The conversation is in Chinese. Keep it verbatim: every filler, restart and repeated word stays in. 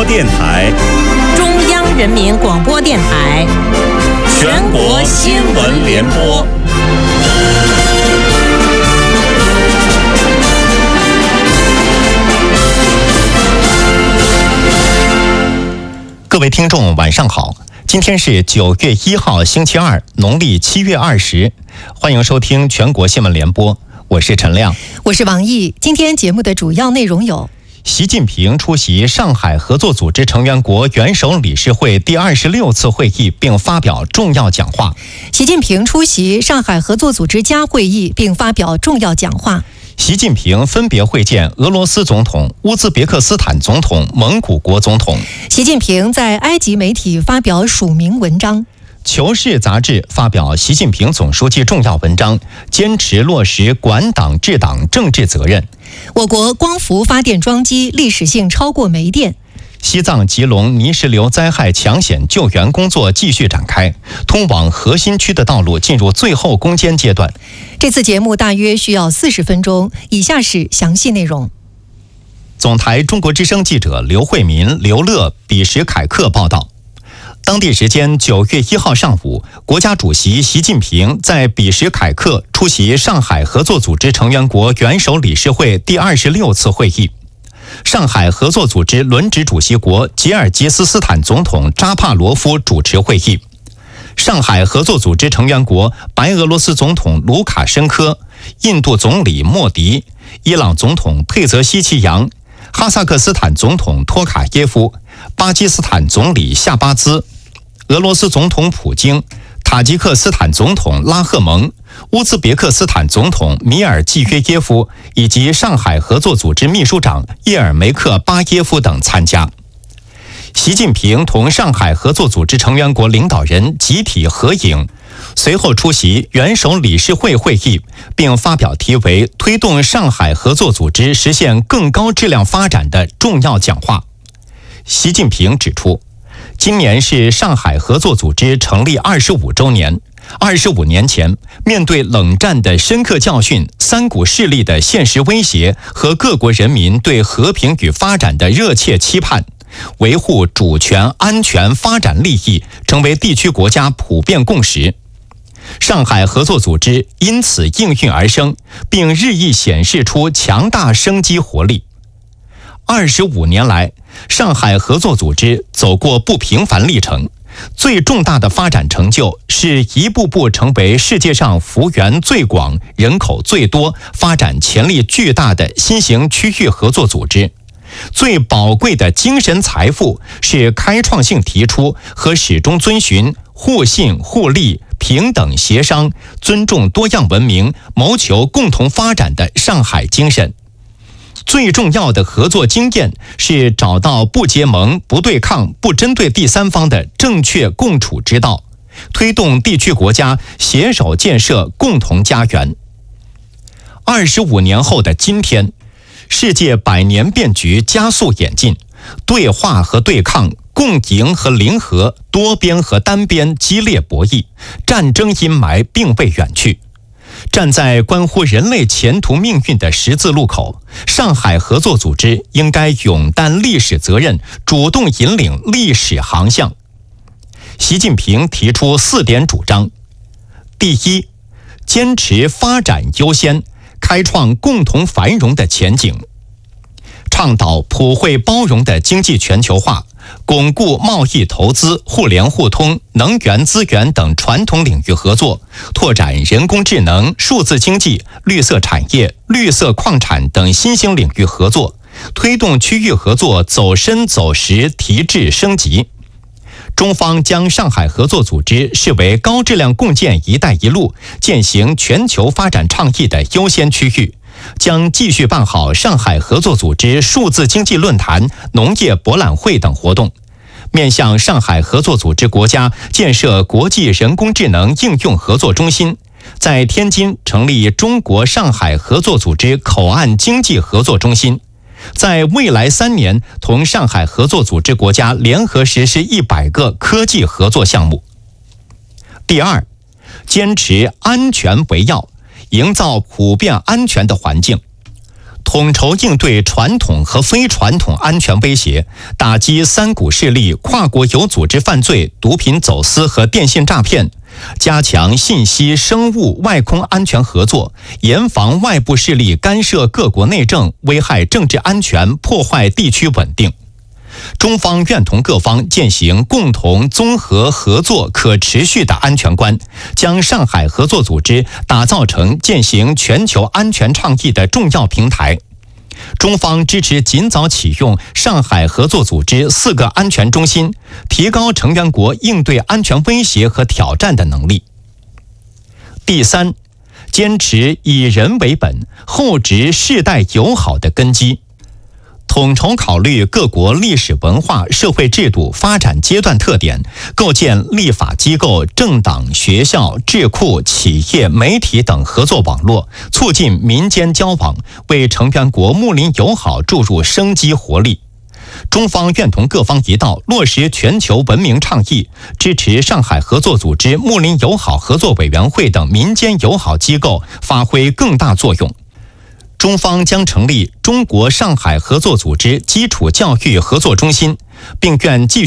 电台、 中央人民广播电台、 全国新闻联播。 各位听众晚上好，今天是九月一号星期二，农历七月二十，欢迎收听全国新闻联播，我是陈亮， 我是王毅。今天节目的主要内容有： 习近平出席上海合作组织成员国元首理事会第二十六次会议并发表重要讲话。 习近平出席上海合作组织加会议并发表重要讲话。 习近平分别会见俄罗斯总统、乌兹别克斯坦总统、蒙古国总统。 习近平在埃及媒体发表署名文章。 求是杂志发表习近平总书记重要文章，坚持落实管党治党政治责任。 我国光伏发电装机历史性超过煤电。 西藏吉隆泥石流灾害抢险救援工作继续展开，通往核心区的道路进入最后攻坚阶段。 这次节目大约需要四十分钟，以下是详细内容。 总台中国之声记者刘慧民、刘乐、比什凯克报道。当地时间九月一号上午，国家主席习近平在比什凯克出席上海合作组织成员国元首理事会第二十六次会议。上海合作组织轮值主席国吉尔吉斯斯坦总统扎帕罗夫主持会议。上海合作组织成员国白俄罗斯总统卢卡申科、印度总理莫迪、伊朗总统佩泽希奇扬、哈萨克斯坦总统托卡耶夫、巴基斯坦总理夏巴兹、俄罗斯总统普京、塔吉克斯坦总统拉赫蒙、乌兹别克斯坦总统米尔季约耶夫以及上海合作组织秘书长叶尔梅克巴耶夫等参加。习近平同上海合作组织成员国领导人集体合影，随后出席元首理事会会议，并发表题为“推动上海合作组织实现更高质量发展”的重要讲话。习近平指出，今年是上海合作组织成立二十五周年。二十五年前，面对冷战的深刻教训、三股势力的现实威胁和各国人民对和平与发展的热切期盼，维护主权、安全、发展利益成为地区国家普遍共识。上海合作组织因此应运而生，并日益显示出强大生机活力。二十五年来，上海合作组织走过不平凡历程，最重大的发展成就是一步步成为世界上幅员最广、人口最多、发展潜力巨大的新型区域合作组织。最宝贵的精神财富是开创性提出和始终遵循互信互利、平等协商、尊重多样文明、谋求共同发展的上海精神。最重要的合作经验是找到不结盟、不对抗、不针对第三方的正确共处之道，推动地区国家携手建设共同家园。二十五年后的今天，世界百年变局加速演进，对话和对抗、共赢和零和、多边和单边激烈博弈，战争阴霾并未远去。站在关乎人类前途命运的十字路口，上海合作组织应该勇担历史责任，主动引领历史航向。习近平提出四点主张：第一，坚持发展优先，开创共同繁荣的前景，倡导普惠包容的经济全球化，巩固贸易投资、互联互通、能源资源等传统领域合作，拓展人工智能、数字经济、绿色产业、绿色矿产等新兴领域合作，推动区域合作走深走实、提质升级。中方将上海合作组织视为高质量共建“一带一路”践行全球发展倡议的优先区域，将继续办好上海合作组织数字经济论坛、农业博览会等活动，面向上海合作组织国家建设国际人工智能应用合作中心，在天津成立中国上海合作组织口岸经济合作中心，在未来三年同上海合作组织国家联合实施一百个科技合作项目。第二，坚持安全为要，营造普遍安全的环境， 统筹应对传统和非传统安全威胁，打击三股势力、跨国有组织犯罪、毒品走私和电信诈骗，加强信息、生物、外空安全合作，严防外部势力干涉各国内政，危害政治安全，破坏地区稳定。中方愿同各方践行共同综合合作可持续的安全观，将上海合作组织打造成践行全球安全倡议的重要平台。中方支持尽早启用上海合作组织四个安全中心，提高成员国应对安全威胁和挑战的能力。第三，坚持以人为本，厚植世代友好的根基。统筹考虑各国历史文化、社会制度发展阶段特点，构建立法机构、政党、学校、智库、企业、媒体等合作网络，促进民间交往，为成员国睦邻友好注入生机活力。中方愿同各方一道落实全球文明倡议，支持上海合作组织睦邻友好合作委员会等民间友好机构发挥更大作用。中方将成立中国上海合作组织基础教育合作中心，并愿继续